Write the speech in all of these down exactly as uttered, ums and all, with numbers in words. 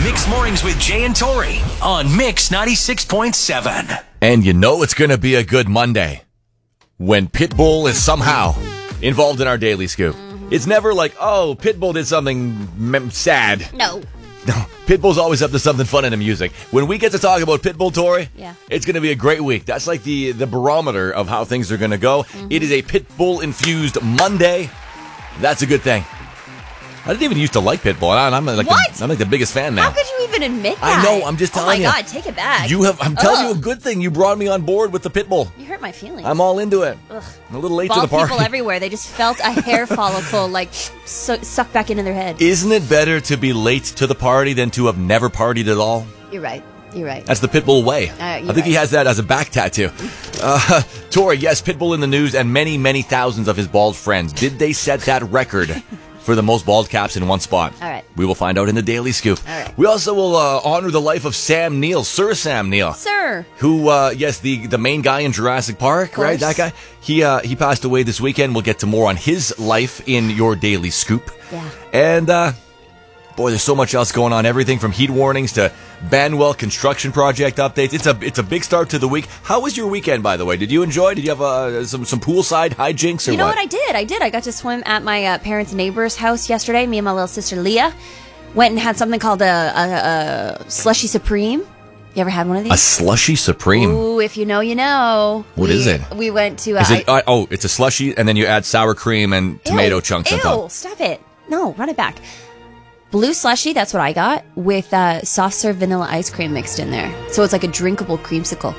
Mix Mornings with Jay and Tori on Mix ninety-six point seven. And you know it's going to be a good Monday when Pitbull is somehow involved in our Daily Scoop. It's never like, oh, Pitbull did something mem- sad. No. No, Pitbull's always up to something fun in the music. When we get to talk about Pitbull, Tori, yeah. it's going to be a great week. That's like the, the barometer of how things are going to go. Mm-hmm. It is a Pitbull-infused Monday. That's a good thing. I didn't even used to like Pitbull. I'm like, what? The, I'm like the biggest fan now. How could you even admit I that? know. I'm just telling you. Oh my you. God, take it back. You have. I'm telling Ugh. you a good thing. You brought me on board with the Pitbull. You hurt my feelings. I'm all into it. Ugh. I'm a little late Bald to the party. people everywhere. They just felt a hair follicle like su- suck back into their head. Isn't it better to be late to the party than to have never partied at all? You're right. You're right. That's the Pitbull way. Uh, I think right. he has that as a back tattoo. Uh, Tori, yes, Pitbull in the news and many, many thousands of his bald friends. Did they set that record for the most bald caps in one spot? All right. We will find out in the Daily Scoop. All right. We also will uh, honor the life of Sam Neill, Sir Sam Neill. Sir. Who, uh, yes, the, the main guy in Jurassic Park, right? That guy. He uh, he passed away this weekend. We'll get to more on his life in your Daily Scoop. Yeah. And, uh, boy, there's so much else going on. Everything from heat warnings to Banwell construction project updates. It's a it's a big start to the week. How was your weekend, by the way? Did you enjoy? Did you have uh, some some poolside hijinks or You know what? what I did? I did. I got to swim at my uh, parents' neighbor's house yesterday. Me and my little sister Leah went and had something called a, a, a slushy supreme. You ever had one of these? A slushy supreme. Ooh, if you know, you know. What we, is it? We went to. Uh, Is it I, uh, oh, it's a slushy, and then you add sour cream and tomato ew, chunks ew, on top. Stop it! No, run it back. Blue slushy, that's what I got, with uh, soft serve vanilla ice cream mixed in there. So it's like a drinkable creamsicle.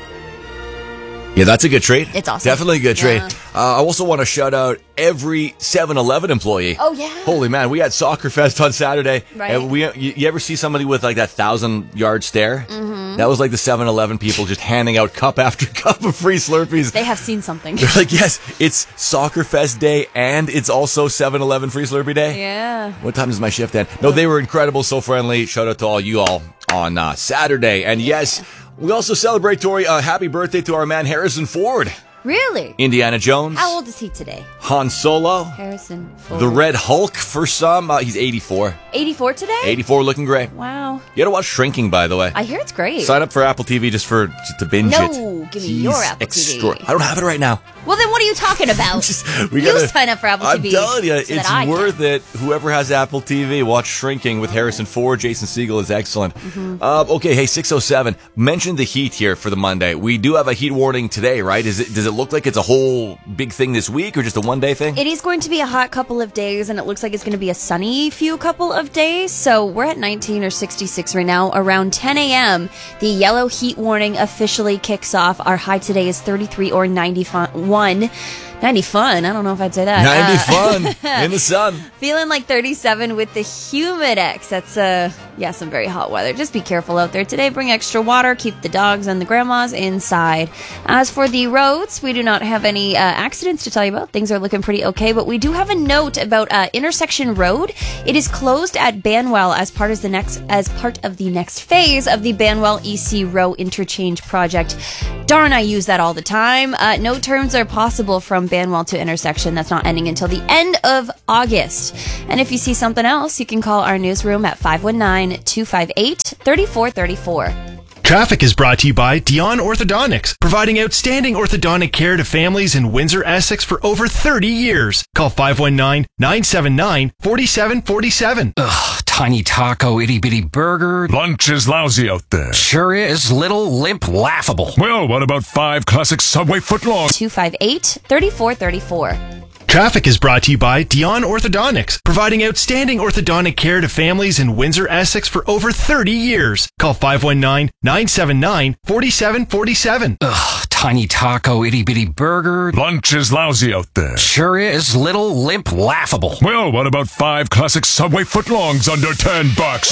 Yeah, that's a good treat. It's awesome. Definitely a good Yeah. treat. Uh, I also want to shout out every seven eleven employee. Oh, yeah. Holy man, we had Soccer Fest on Saturday. Right. And we, you, you ever see somebody with like that thousand yard stare? Mm-hmm. That was like the seven eleven people just handing out cup after cup of free Slurpees. They have seen something. They're like, yes, it's Soccer Fest day and it's also seven eleven free Slurpee day. Yeah. What time does my shift end? No, they were incredible, so friendly. Shout out to all you all on uh, Saturday. And yes, we also celebrate, Tori, a uh, happy birthday to our man Harrison Ford. Really? Indiana Jones. How old is he today? Han Solo. Harrison Ford. The Red Hulk for some. Uh, he's eighty-four. eighty-four today? eighty-four, looking great. Wow. You gotta watch Shrinking, by the way. I hear it's great. Sign up for Apple T V just for just to binge No, it. give me He's your Apple T V. extra- I don't have it right now. Well, then what are you talking about? Just, we you gotta, sign up for Apple I'm T V. telling you, so it's that I worth can. it. Whoever has Apple T V, watch Shrinking with Harrison Ford. Jason Segel is excellent. Mm-hmm. Uh, okay, hey, six oh seven. Mention the heat here for the Monday. We do have a heat warning today, right? Is it? Does it look like it's a whole big thing this week or just a one-day thing? It is going to be a hot couple of days, and it looks like it's going to be a sunny few couple of days. So we're at nineteen or sixty-six right now. Around ten a.m., the yellow heat warning officially kicks off. Our high today is thirty-three or ninety-one. ninety fun. I don't know if I'd say that. ninety uh, fun in the sun. Feeling like thirty-seven with the Humidex. That's, uh, yeah, some very hot weather. Just be careful out there today. Bring extra water. Keep the dogs and the grandmas inside. As for the roads, we do not have any uh, accidents to tell you about. Things are looking pretty okay, but we do have a note about uh, Intersection Road. It is closed at Banwell as part of the next as part of the next phase of the Banwell E C Row interchange project. Darn, I use that all the time. Uh, no turns are possible from Banwell to intersection. That's not ending until the end of August. And if you see something else, you can call our newsroom at five one nine, two five eight, three four three four. Traffic is brought to you by Dion Orthodontics, providing outstanding orthodontic care to families in Windsor, Essex for over thirty years. Call five one nine, nine seven nine, four seven four seven. Ugh, tiny taco, itty bitty burger. Lunch is lousy out there. Sure is. Little, limp, laughable. Well, what about five classic Subway footlongs? two five eight, three four three four. Traffic is brought to you by Dion Orthodontics, providing outstanding orthodontic care to families in Windsor, Essex for over thirty years. Call five one nine, nine seven nine, four seven four seven. Ugh, tiny taco, itty bitty burger. Lunch is lousy out there. Sure is. Little, limp, laughable. Well, what about five classic Subway footlongs under ten bucks?